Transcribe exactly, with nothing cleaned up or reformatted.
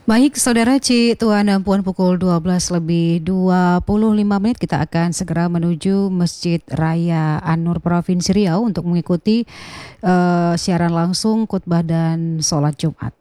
Baik, saudara C, Tuan dan Puan, pukul dua belas lebih dua puluh lima menit kita akan segera menuju Masjid Raya An-Nur Provinsi Riau untuk mengikuti uh, siaran langsung khutbah dan sholat Jumat.